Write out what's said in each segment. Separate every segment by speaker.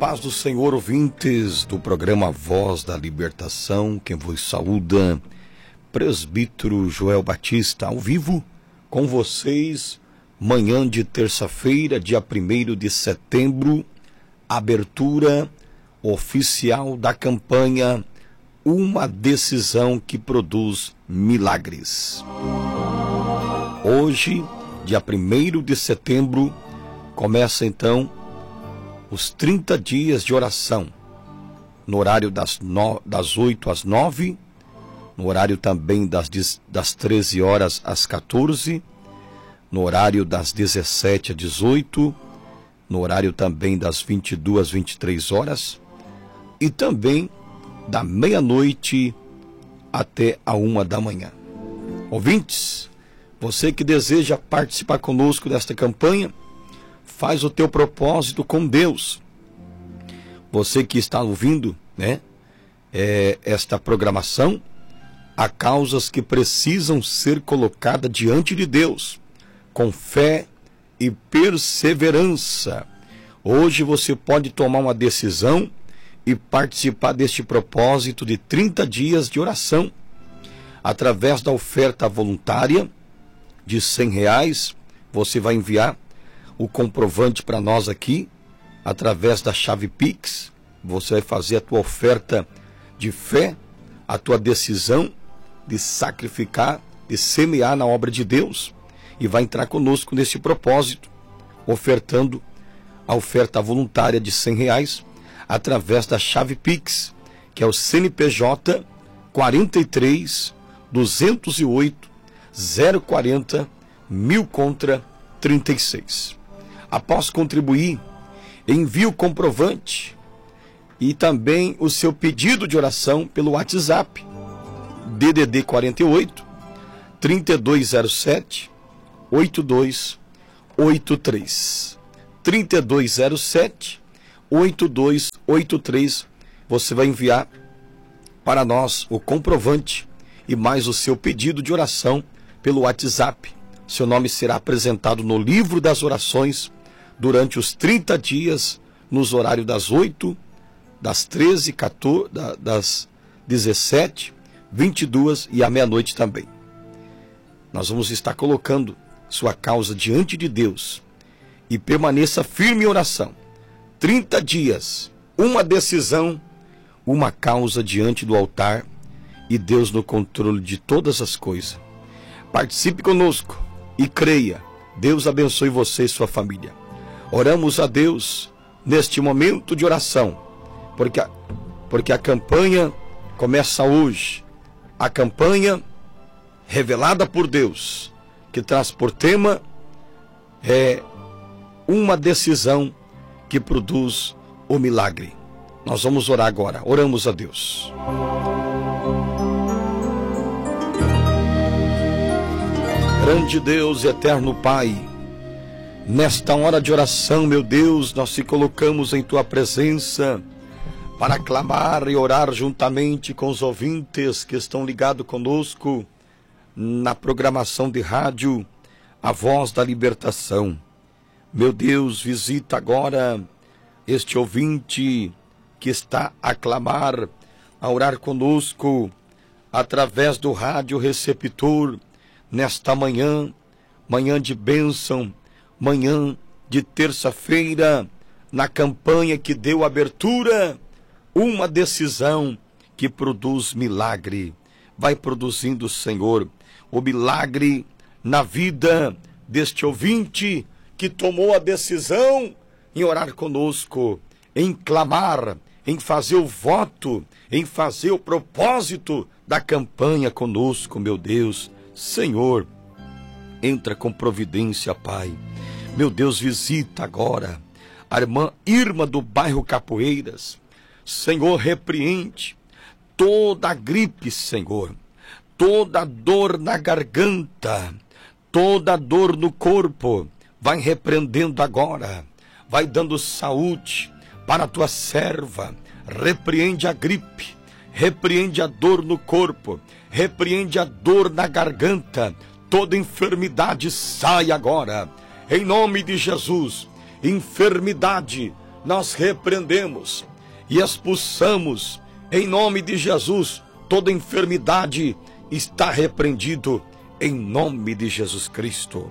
Speaker 1: paz do Senhor, ouvintes do programa Voz da Libertação. Quem vos saúda, presbítero Joel Batista, ao vivo com vocês, manhã de terça-feira, dia 1º de setembro, abertura oficial da campanha Uma Decisão que Produz Milagres. Hoje, dia 1º de setembro, começa então os 30 dias de oração, no horário das 8 às 9, no horário também das 13 horas às 14, no horário das 17 às 18, no horário também das 22 às 23 horas, e também da meia-noite até a 1 da manhã. Ouvintes, você que deseja participar conosco desta campanha, faz o teu propósito com Deus. Você que está ouvindo, esta programação, há causas que precisam ser colocadas diante de Deus, com fé e perseverança. Hoje você pode tomar uma decisão e participar deste propósito de 30 dias de oração, através da oferta voluntária de R$100, você vai enviar o comprovante para nós aqui, através da chave Pix. Você vai fazer a tua oferta de fé, a tua decisão de sacrificar, de semear na obra de Deus, e vai entrar conosco nesse propósito, ofertando a oferta voluntária de R$100, através da chave Pix, que é o CNPJ 43 208 040 1000 contra 36. Após contribuir, envie o comprovante e também o seu pedido de oração pelo WhatsApp, DDD 48 3207 8283. 3207 8283. Você vai enviar para nós o comprovante e mais o seu pedido de oração pelo WhatsApp. Seu nome será apresentado no livro das orações durante os 30 dias, nos horários das 8, das 13, 14, das 17, 22 e à meia-noite também. Nós vamos estar colocando sua causa diante de Deus e permaneça firme em oração. 30 dias, uma decisão, uma causa diante do altar e Deus no controle de todas as coisas. Participe conosco e creia. Deus abençoe você e sua família. Oramos a Deus neste momento de oração, porque a campanha começa hoje. A campanha revelada por Deus, que traz por tema uma decisão que produz o milagre. Nós vamos orar agora. Oramos a Deus. Grande Deus e eterno Pai, nesta hora de oração, meu Deus, nós te colocamos em tua presença para clamar e orar juntamente com os ouvintes que estão ligados conosco na programação de rádio A Voz da Libertação. Meu Deus, visita agora este ouvinte que está a clamar, a orar conosco através do rádio receptor nesta manhã de bênção, manhã de terça-feira, na campanha que deu abertura, uma decisão que produz milagre. Vai produzindo, Senhor, o milagre na vida deste ouvinte que tomou a decisão em orar conosco, em clamar, em fazer o voto, em fazer o propósito da campanha conosco, meu Deus. Senhor, entra com providência, Pai. Meu Deus, visita agora a irmã Irma do bairro Capoeiras. Senhor, repreende toda a gripe, Senhor, toda dor na garganta, toda dor no corpo. Vai repreendendo agora, vai dando saúde para a tua serva. Repreende a gripe, repreende a dor no corpo, repreende a dor na garganta. Toda enfermidade sai agora, em nome de Jesus. Enfermidade nós repreendemos e expulsamos, em nome de Jesus, toda enfermidade está repreendido, em nome de Jesus Cristo.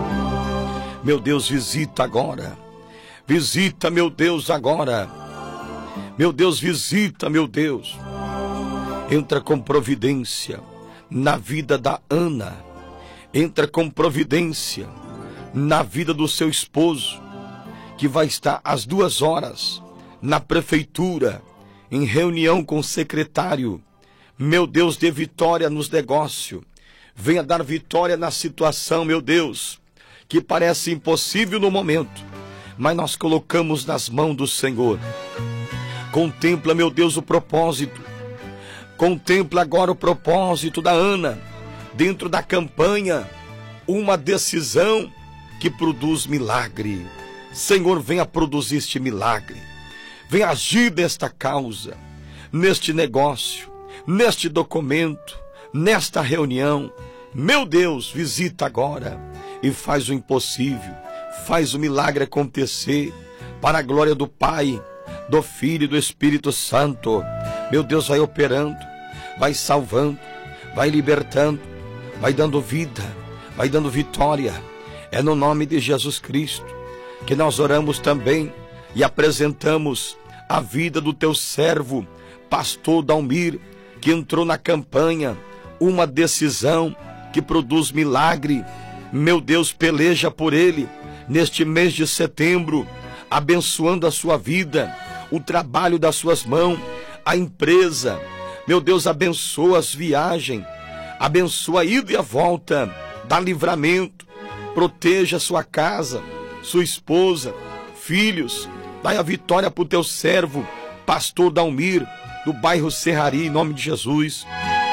Speaker 1: Meu Deus, visita agora. Visita, meu Deus, agora. Meu Deus, visita, meu Deus. Entra com providência na vida da Ana. Entra com providência na vida do seu esposo, que vai estar às 2 horas na prefeitura, em reunião com o secretário. Meu Deus, dê vitória nos negócios. Venha dar vitória na situação, meu Deus, que parece impossível no momento, mas nós colocamos nas mãos do Senhor. Contempla, meu Deus, o propósito. Contempla agora o propósito da Ana, dentro da campanha, uma decisão que produz milagre. Senhor, venha produzir este milagre. Venha agir nesta causa, neste negócio, neste documento, nesta reunião. Meu Deus, visita agora e faz o impossível, faz o milagre acontecer, para a glória do Pai, do Filho e do Espírito Santo. Meu Deus, vai operando, vai salvando, vai libertando, vai dando vida, vai dando vitória. É no nome de Jesus Cristo que nós oramos também e apresentamos a vida do teu servo, pastor Dalmir, que entrou na campanha, uma decisão que produz milagre. Meu Deus, peleja por ele neste mês de setembro, abençoando a sua vida, o trabalho das suas mãos, a empresa. Meu Deus, abençoa as viagens, abençoa a ida e a volta, dá livramento, proteja a sua casa, sua esposa, filhos. Dai a vitória para o teu servo, pastor Dalmir, do bairro Serrari, em nome de Jesus.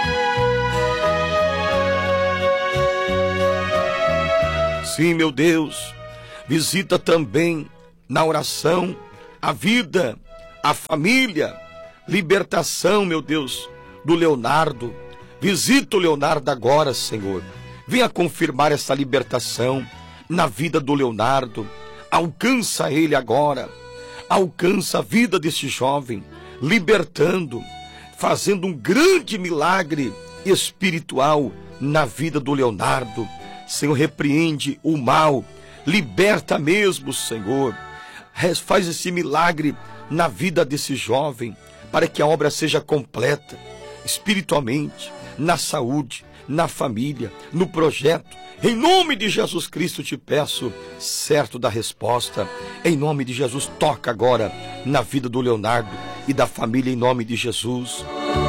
Speaker 1: Sim, meu Deus, visita também na oração a vida, a família, libertação, meu Deus, do Leonardo. Visita o Leonardo agora, Senhor. Venha confirmar essa libertação na vida do Leonardo. Alcança ele agora. Alcança a vida desse jovem, libertando, fazendo um grande milagre espiritual na vida do Leonardo. Senhor, repreende o mal, liberta mesmo, Senhor. Faz esse milagre na vida desse jovem, para que a obra seja completa, espiritualmente, na saúde, na família, no projeto. Em nome de Jesus Cristo te peço, certo da resposta. Em nome de Jesus, toca agora na vida do Leonardo e da família, em nome de Jesus.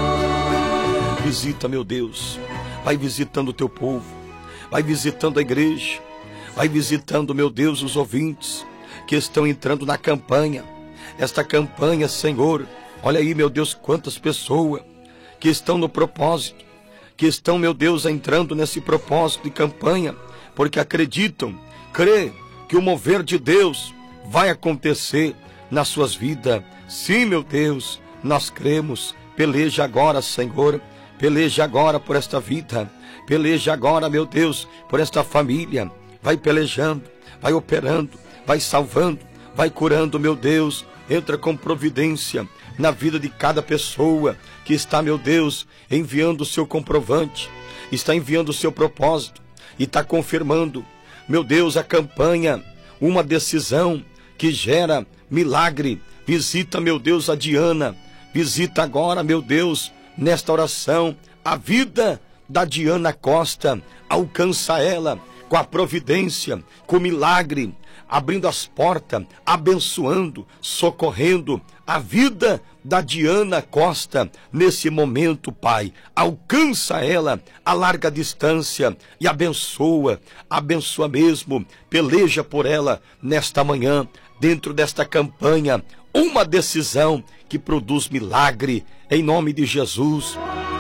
Speaker 1: Visita, meu Deus, vai visitando o teu povo, vai visitando a igreja, vai visitando, meu Deus, os ouvintes que estão entrando na campanha. Esta campanha, Senhor, olha aí, meu Deus, quantas pessoas que estão no propósito, que estão, meu Deus, entrando nesse propósito de campanha, porque acreditam, crê que o mover de Deus vai acontecer nas suas vidas. Sim, meu Deus, nós cremos. Peleja agora, Senhor, peleja agora por esta vida, peleja agora, meu Deus, por esta família. Vai pelejando, vai operando, vai salvando, vai curando, meu Deus. Entra com providência na vida de cada pessoa que está, meu Deus, enviando o seu comprovante, está enviando o seu propósito e está confirmando, meu Deus, a campanha, uma decisão que gera milagre. Visita, meu Deus, a Diana, visita agora, meu Deus, nesta oração, a vida da Diana Costa. Alcança ela com a providência, com o milagre, abrindo as portas, abençoando, socorrendo a vida da Diana Costa nesse momento, Pai. Alcança ela a larga distância e abençoa mesmo, peleja por ela nesta manhã, dentro desta campanha, uma decisão que produz milagre, em nome de Jesus.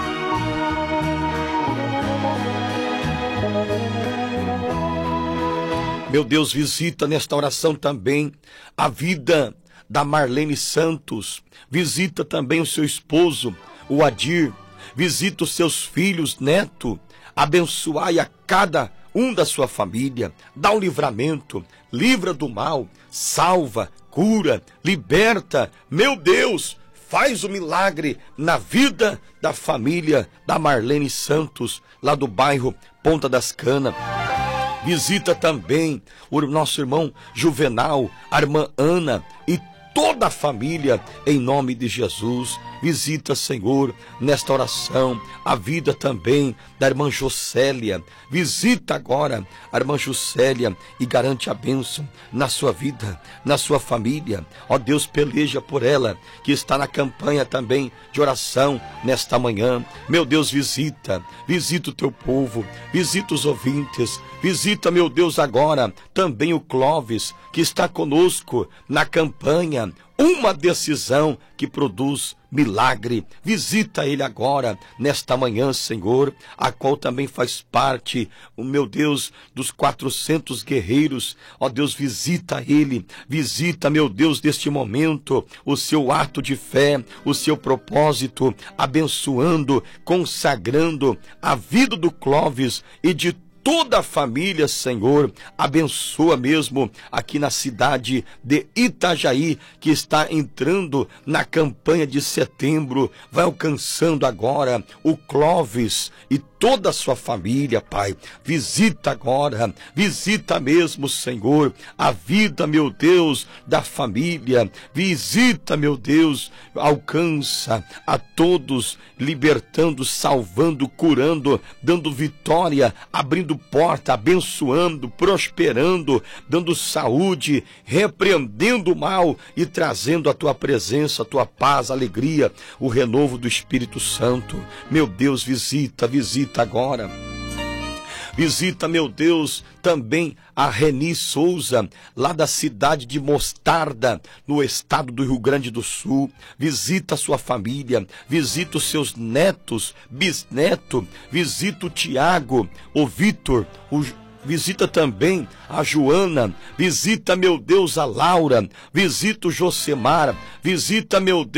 Speaker 1: Meu Deus, visita nesta oração também a vida da Marlene Santos. Visita também o seu esposo, o Adir. Visita os seus filhos, neto. Abençoai a cada um da sua família. Dá um livramento, livra do mal, salva, cura, liberta, meu Deus, faz o milagre na vida da família da Marlene Santos, lá do bairro Ponta das Canas. Visita também o nosso irmão Juvenal, a irmã Ana e toda a família, em nome de Jesus. Visita, Senhor, nesta oração, a vida também da irmã Jocélia. Visita agora a irmã Jocélia e garante a bênção na sua vida, na sua família. Ó Deus, peleja por ela, que está na campanha também de oração nesta manhã. Meu Deus, visita o teu povo, visita os ouvintes, visita, meu Deus, agora também o Clóvis, que está conosco na campanha. Uma decisão que produz milagre. Visita ele agora, nesta manhã, Senhor, a qual também faz parte, o meu Deus, dos 400 guerreiros. Ó Deus, visita ele, visita, meu Deus, neste momento, o seu ato de fé, o seu propósito, abençoando, consagrando a vida do Clóvis e de toda a família, Senhor. Abençoa mesmo aqui na cidade de Itajaí, que está entrando na campanha de setembro, vai alcançando agora o Clóvis e toda a sua família, Pai. Visita agora, visita mesmo, Senhor, a vida, meu Deus, da família. Visita, meu Deus, alcança a todos, libertando, salvando, curando, dando vitória, abrindo porta, abençoando, prosperando, dando saúde, repreendendo o mal e trazendo a tua presença, a tua paz, a alegria, o renovo do Espírito Santo. Meu Deus, visita agora. Visita, meu Deus, também a Reni Souza, lá da cidade de Mostarda, no estado do Rio Grande do Sul. Visita a sua família, visita os seus netos, bisneto, visita o Tiago, o Vitor, visita também a Joana, visita, meu Deus, a Laura, visita o Josemar, visita, meu Deus,